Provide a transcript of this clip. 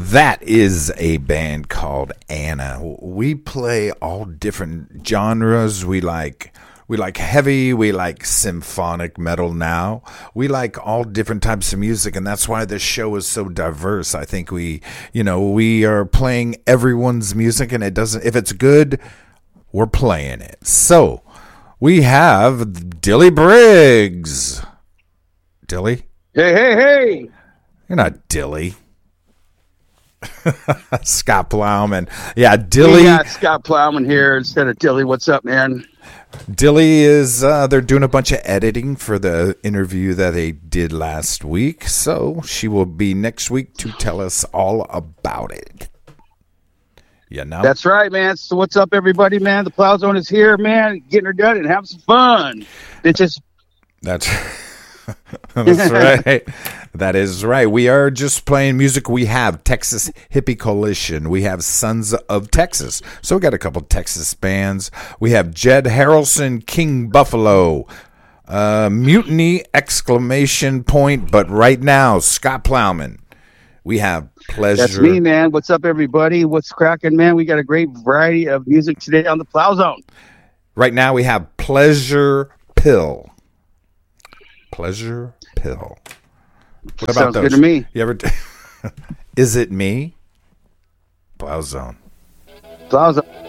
That is a band called Anna. We play all different genres. We like heavy, we like symphonic metal now. We like all different types of music, and that's why this show is so diverse. I think we are playing everyone's music, and if it's good, we're playing it. So, we have Dilly Briggs. Dilly? Hey. You're not Dilly. Scott Plowman. Yeah, Dilly. We got Scott Plowman here instead of Dilly. What's up, man? Dilly is, they're doing a bunch of editing for the interview that they did last week. So she will be next week to tell us all about it. You know? That's right, man. So what's up, everybody, man? The Plow Zone is here, man. Getting her done and having some fun. That's that's right. That is right. We are just playing music. We have Texas Hippie Coalition. We have Sons of Texas. So we got a couple Texas bands. We have Jed Harrelson, King Buffalo, Mutiny, ! But right now, Scott Plowman. We have Pleasure. That's me, man. What's up, everybody? What's cracking, man? We got a great variety of music today on the Plow Zone. Right now, we have Pleasure Pill. Pleasure Pill. What about sounds those? Good to me. You ever? Is it me? Plow Zone. Plow Zone.